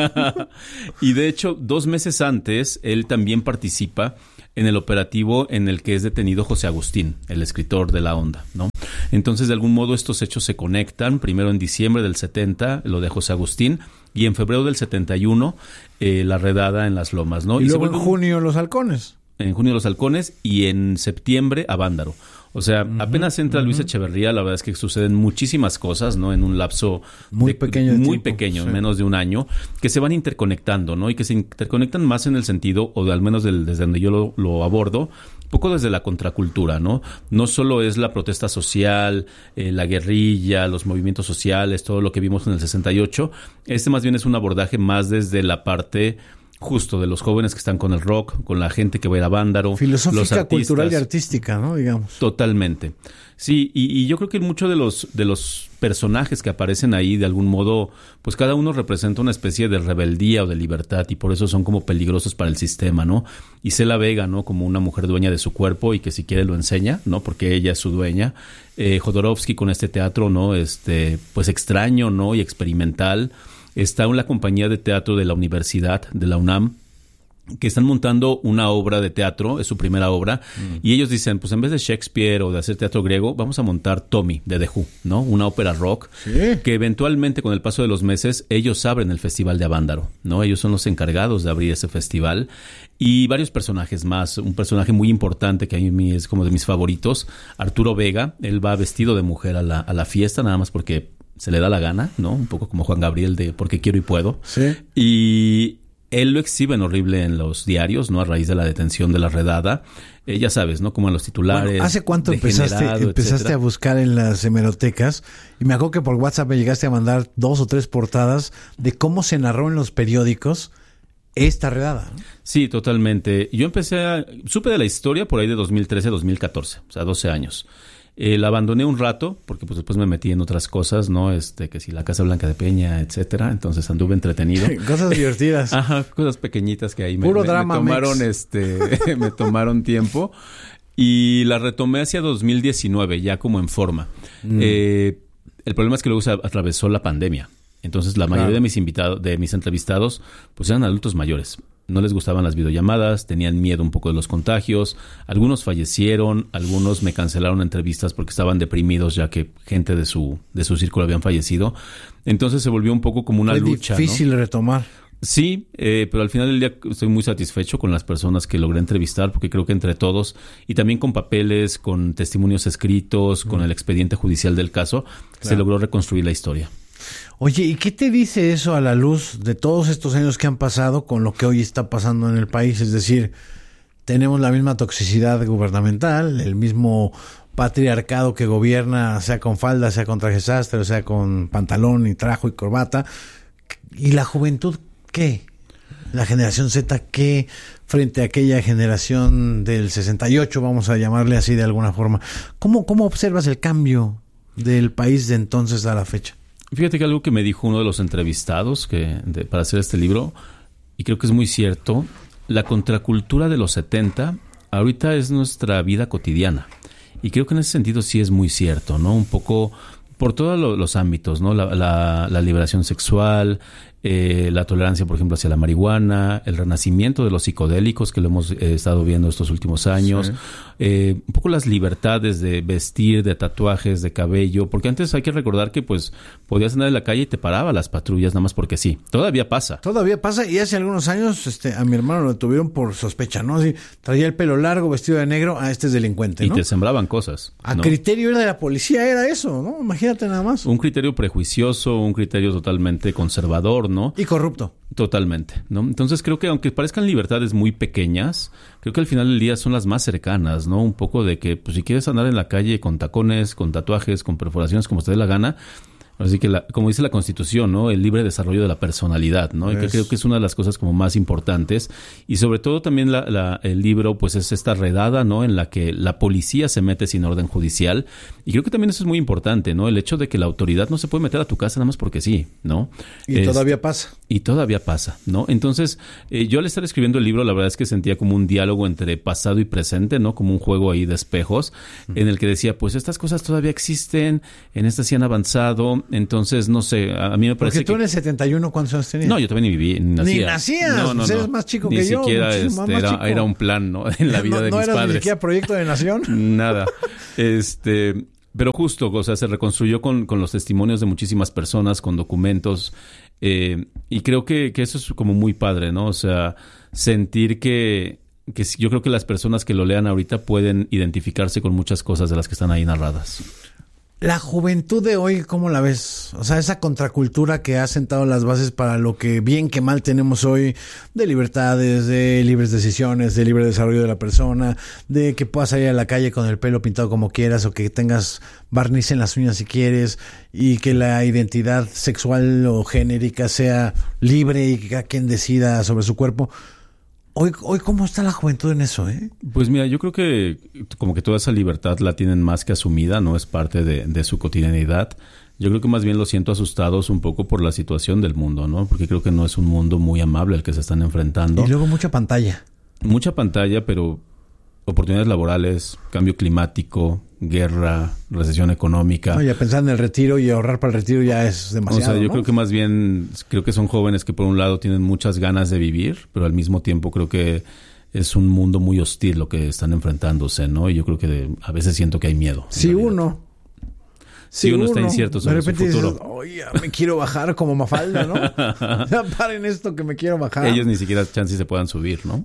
Y de hecho, dos meses antes, él también participa en el operativo en el que es detenido José Agustín, el escritor de La Onda, ¿no? Entonces, de algún modo, estos hechos se conectan. Primero en diciembre del setenta, lo de José Agustín, y en febrero del setenta y uno, eh, la redada en las Lomas, ¿no? Y, y luego vuelve, en junio los Halcones. En junio los Halcones y en septiembre Avándaro. O sea, uh-huh, apenas entra uh-huh. Luis Echeverría, la verdad es que suceden muchísimas cosas, ¿no? En un lapso muy de, pequeño, de muy tiempo, pequeño, sí. menos de un año, que se van interconectando, ¿no? Y que se interconectan más en el sentido, o de, al menos del, desde donde yo lo, lo abordo, un poco desde la contracultura, ¿no? No solo es la protesta social, eh, la guerrilla, los movimientos sociales, todo lo que vimos en el sesenta y ocho. Este más bien es un abordaje más desde la parte justo de los jóvenes que están con el rock, con la gente que va a ir a Vándaro. Filosófica, los artistas, cultural y artística, ¿no? Digamos. Totalmente. Sí, y, y yo creo que muchos de los, de los personajes que aparecen ahí, de algún modo, pues cada uno representa una especie de rebeldía o de libertad, y por eso son como peligrosos para el sistema, ¿no? Isela Vega, ¿no? Como una mujer dueña de su cuerpo y que si quiere lo enseña, ¿no? Porque ella es su dueña. Eh, Jodorowsky con este teatro, ¿no? Este, pues extraño, ¿no? Y experimental. Está en la compañía de teatro de la universidad, de la UNAM, que están montando una obra de teatro, es su primera obra, mm. y ellos dicen, pues en vez de Shakespeare o de hacer teatro griego, vamos a montar Tommy de The Who, ¿no? Una ópera rock, ¿sí? Que eventualmente con el paso de los meses ellos abren el Festival de Avándaro, ¿no? Ellos son los encargados de abrir ese festival, y varios personajes más. Un personaje muy importante que a mí es como de mis favoritos, Arturo Vega. Él va vestido de mujer a la, a la fiesta, nada más porque se le da la gana, ¿no? Un poco como Juan Gabriel de Porque quiero y puedo. Sí. Y él lo exhiben horrible en los diarios, ¿no? A raíz de la detención de la redada. Eh, ya sabes, ¿no? Como en los titulares. Bueno, ¿hace cuánto empezaste, empezaste a buscar en las hemerotecas? Y me acuerdo que por WhatsApp me llegaste a mandar dos o tres portadas de cómo se narró en los periódicos esta redada, ¿no? Sí, totalmente. Yo empecé a... Supe de la historia por ahí de dos mil trece, dos mil catorce, o sea, doce años. Eh, la abandoné un rato porque pues después me metí en otras cosas, ¿no? Este, que si la Casa Blanca de Peña, etcétera. Entonces anduve entretenido. Cosas divertidas. Ajá, cosas pequeñitas que ahí me, Puro me, drama me tomaron, mex. este, me tomaron tiempo. Y la retomé hacia dos mil diecinueve, ya como en forma. Mm. Eh, el problema es que luego se atravesó la pandemia. Entonces la mayoría claro. de mis invitados, de mis entrevistados, pues eran adultos mayores. No les gustaban las videollamadas, tenían miedo un poco de los contagios. Algunos fallecieron, algunos me cancelaron entrevistas porque estaban deprimidos ya que gente de su de su círculo habían fallecido. Entonces se volvió un poco como una Fue lucha, difícil, ¿no? retomar. Sí, eh, pero al final del día estoy muy satisfecho con las personas que logré entrevistar porque creo que entre todos y también con papeles, con testimonios escritos, mm. con el expediente judicial del caso, claro. se logró reconstruir la historia. Oye, ¿y qué te dice eso a la luz de todos estos años que han pasado con lo que hoy está pasando en el país? Es decir, tenemos la misma toxicidad gubernamental, el mismo patriarcado que gobierna, sea con falda, sea con traje sastre, sea con pantalón y trajo y corbata. ¿Y la juventud qué? La generación Z, ¿qué? Frente a aquella generación del sesenta y ocho, vamos a llamarle así de alguna forma. ¿Cómo, cómo observas el cambio del país de entonces a la fecha? Fíjate que algo que me dijo uno de los entrevistados que de, para hacer este libro, y creo que es muy cierto, la contracultura de los setenta ahorita es nuestra vida cotidiana. Y creo que en ese sentido sí es muy cierto, ¿no? Un poco por todos lo, los ámbitos, ¿no? La, la, la liberación sexual, eh, la tolerancia, por ejemplo, hacia la marihuana, el renacimiento de los psicodélicos que lo hemos eh, estado viendo estos últimos años, sí. eh, un poco las libertades de vestir, de tatuajes, de cabello, porque antes hay que recordar que pues podías andar en la calle y te paraba las patrullas nada más porque sí. Todavía pasa. Todavía pasa y hace algunos años este a mi hermano lo detuvieron por sospecha, ¿no? Así, traía el pelo largo, vestido de negro, ah, este es delincuente, ¿no? Y te sembraban cosas. A ¿no? criterio era de la policía, era eso, ¿no? Imagínate nada más. Un criterio prejuicioso, un criterio totalmente conservador, ¿no? Y corrupto. Totalmente, ¿no? Entonces creo que aunque parezcan libertades muy pequeñas, creo que al final del día son las más cercanas, ¿no? Un poco de que, pues si quieres andar en la calle con tacones, con tatuajes, con perforaciones, como te dé la gana, así que, la, como dice la Constitución, ¿no? El libre desarrollo de la personalidad, ¿no? Es. Y que creo que es una de las cosas como más importantes. Y sobre todo también la, la, el libro, pues es esta redada, ¿no? En la que la policía se mete sin orden judicial. Y creo que también eso es muy importante, ¿no? El hecho de que la autoridad no se puede meter a tu casa nada más porque sí, ¿no? Y es, todavía pasa. Y todavía pasa, ¿no? Entonces, eh, yo al estar escribiendo el libro, la verdad es que sentía como un diálogo entre pasado y presente, ¿no? Como un juego ahí de espejos, mm. en el que decía, pues estas cosas todavía existen, en estas sí han avanzado. Entonces, no sé, a mí me parece Porque tú que... en el setenta y uno, ¿cuántos años tenías? No, yo también ni viví, ni nacía. Ni nacías, no, no, pues eres no. más chico ni que yo. Ni siquiera este, era, chico. era un plan, ¿no? En la vida no, de no mis eras padres. ni siquiera proyecto de nación. Nada. Este... Pero justo, o sea, se reconstruyó con, con los testimonios de muchísimas personas, con documentos, eh, y creo que, que eso es como muy padre, ¿no? O sea, sentir que, que yo creo que las personas que lo lean ahorita pueden identificarse con muchas cosas de las que están ahí narradas. La juventud de hoy, ¿cómo la ves? O sea, esa contracultura que ha sentado las bases para lo que bien que mal tenemos hoy, de libertades, de libres decisiones, de libre desarrollo de la persona, de que puedas salir a la calle con el pelo pintado como quieras o que tengas barniz en las uñas si quieres y que la identidad sexual o genérica sea libre y que cada quien decida sobre su cuerpo. Hoy, hoy, ¿cómo está la juventud en eso, eh? Pues mira, yo creo que como que toda esa libertad la tienen más que asumida, ¿no? Es parte de, de su cotidianidad. Yo creo que más bien los siento asustados un poco por la situación del mundo, ¿no? Porque creo que no es un mundo muy amable el que se están enfrentando. Y luego mucha pantalla. Mucha pantalla, pero oportunidades laborales, cambio climático, guerra, recesión económica. No, ya pensar en el retiro y ahorrar para el retiro ya es demasiado. O sea, yo ¿no? creo que más bien, creo que son jóvenes que por un lado tienen muchas ganas de vivir, pero al mismo tiempo creo que es un mundo muy hostil lo que están enfrentándose, ¿no? Y yo creo que de, a veces siento que hay miedo. Si uno... Si sí, uno, uno está incierto sobre su futuro. Dices, oye, me quiero bajar como Mafalda, ¿no? Ya paren esto que me quiero bajar. Ellos ni siquiera chance se puedan subir, ¿no?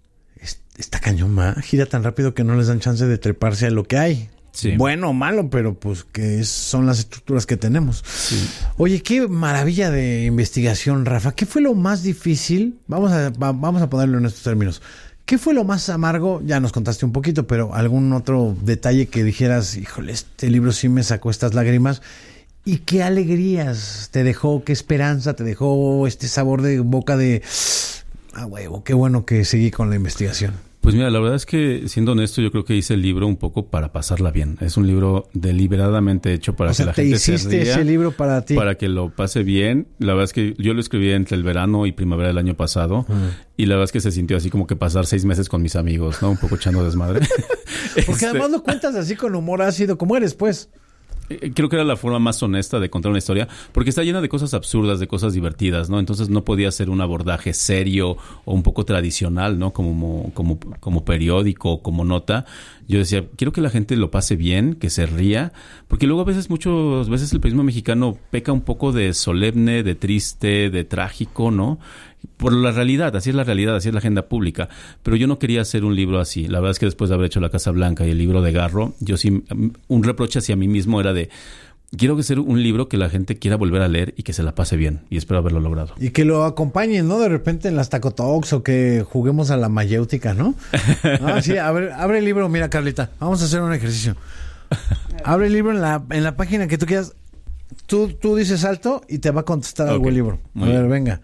Está cañón, ma. Gira tan rápido que no les dan chance de treparse a lo que hay. Sí. Bueno o malo, pero pues que es, son las estructuras que tenemos. Sí. Oye, qué maravilla de investigación, Rafa. ¿Qué fue lo más difícil? Vamos a, va, vamos a ponerlo en estos términos. ¿Qué fue lo más amargo? Ya nos contaste un poquito, pero algún otro detalle que dijeras, híjole, este libro sí me sacó estas lágrimas. ¿Y qué alegrías te dejó? ¿Qué esperanza te dejó este sabor de boca de... ah, huevo, qué bueno que seguí con la investigación? Pues mira, la verdad es que, siendo honesto, yo creo que hice el libro un poco para pasarla bien. Es un libro deliberadamente hecho para o que sea, la gente se ría. ¿Te hiciste ese libro para ti? Para que lo pase bien. La verdad es que yo lo escribí entre el verano y primavera del año pasado. Uh-huh. Y la verdad es que se sintió así como que pasar seis meses con mis amigos, ¿no? Un poco echando desmadre. Porque este... además lo cuentas así con humor ácido, como eres, pues. Creo que era la forma más honesta de contar una historia, porque está llena de cosas absurdas, de cosas divertidas, ¿no? Entonces no podía ser un abordaje serio o un poco tradicional, ¿no? Como, como, como periódico, como nota. Yo decía, quiero que la gente lo pase bien, que se ría, porque luego a veces, muchas veces el periodismo mexicano peca un poco de solemne, de triste, de trágico, ¿no? Por la realidad, así es la realidad, así es la agenda pública. Pero yo no quería hacer un libro así. La verdad es que después de haber hecho La Casa Blanca y el libro de Garro, yo sí, un reproche hacia mí mismo era de, quiero que sea un libro que la gente quiera volver a leer y que se la pase bien. Y espero haberlo logrado. Y que lo acompañen, ¿no? De repente en las tacotalks o que juguemos a la mayéutica, ¿no? Ah, sí, abre, abre el libro. Mira, Carlita, vamos a hacer un ejercicio. Abre el libro en la, en la página que tú quieras. Tú, tú dices alto y te va a contestar okay. algo el libro. A Muy ver, bien. venga.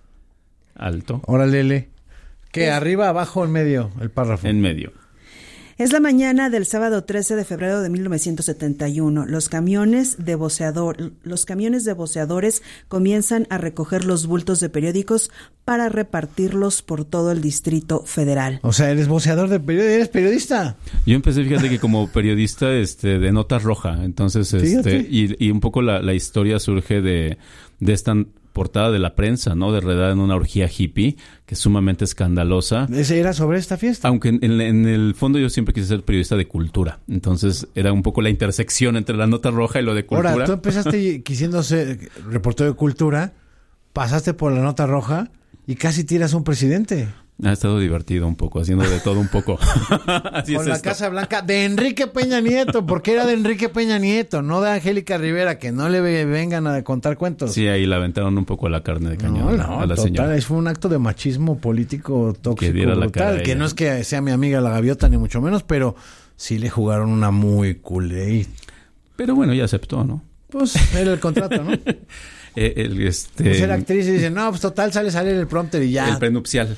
Alto. Órale, Lele. ¿Qué? ¿Arriba, abajo o en medio? El párrafo. En medio. Es la mañana del sábado trece de febrero de mil novecientos setenta y uno. Los camiones de voceador, los camiones de voceadores comienzan a recoger los bultos de periódicos para repartirlos por todo el Distrito Federal. O sea, eres voceador de periódicos, eres periodista. Yo empecé, fíjate que como periodista este, de nota roja. Entonces, este, y, y un poco la, la historia surge de, de esta portada de la prensa, ¿no? De redada en una orgía hippie, que es sumamente escandalosa. ¿Ese era sobre esta fiesta? Aunque en, en, en el fondo yo siempre quise ser periodista de cultura. Entonces era un poco la intersección entre la nota roja y lo de cultura. Ahora, tú empezaste quisiendo ser reportero de cultura, pasaste por la nota roja y casi tiras a un presidente. Ha estado divertido un poco, haciendo de todo un poco. Así Con es la esto. Casa Blanca de Enrique Peña Nieto, porque era de Enrique Peña Nieto, no de Angélica Rivera, que no le vengan a contar cuentos. Sí, ahí la aventaron un poco la carne de cañón. No, no, a la total, señora. Fue un acto de machismo político tóxico, que brutal, cara que no es que sea mi amiga la gaviota, ni mucho menos, pero sí le jugaron una muy cool. ¿eh? Pero bueno, ya aceptó, ¿no? Pues era el contrato, ¿no? eh, el, este... Pues era actriz y dice, no, pues total, sale salir el prompter y ya. El prenupcial.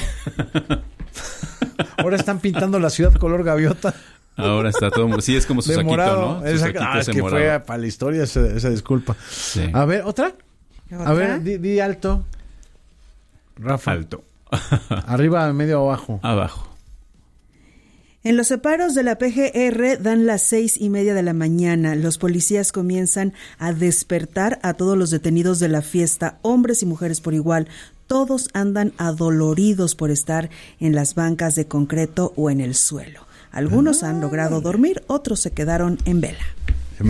Ahora están pintando la ciudad color gaviota. Ahora está todo... Sí, es como su de saquito, morado. ¿no? Su saquito ah, es que morado. Fue para la historia esa, esa disculpa. Sí. A ver, ¿otra? ¿Otra? A ver, di, di alto. Rafa. Alto. Arriba, medio o abajo. Abajo. En los separos de la P G R dan las seis y media de la mañana. Los policías comienzan a despertar a todos los detenidos de la fiesta, hombres y mujeres por igual. Todos andan adoloridos por estar en las bancas de concreto o en el suelo. Algunos han logrado dormir, otros se quedaron en vela.